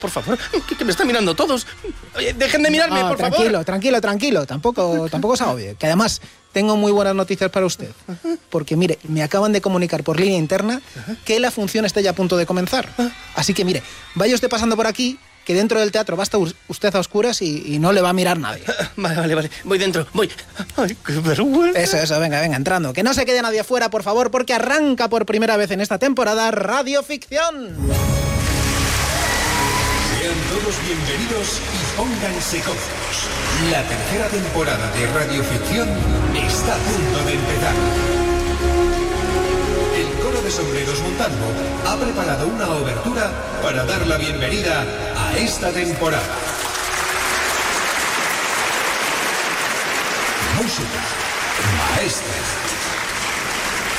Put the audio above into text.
Por favor, que me están mirando todos. Oye, dejen de mirarme, por favor. Tranquilo. Tampoco se agobie. Que además tengo muy buenas noticias para usted. Porque, mire, me acaban de comunicar por línea interna que la función está ya a punto de comenzar. Así que, mire, vaya usted pasando por aquí, que dentro del teatro va a estar usted a oscuras y no le va a mirar nadie. Vale. Voy dentro, voy. Ay, qué vergüenza. Eso, venga, entrando. Que no se quede nadie afuera, por favor, porque arranca por primera vez en esta temporada Radioficción. Sean todos bienvenidos y pónganse cómodos. La tercera temporada de Radioficción está a punto de empezar. El Coro de Sombreros Montalvo ha preparado una obertura para dar la bienvenida a esta temporada. Música, maestros.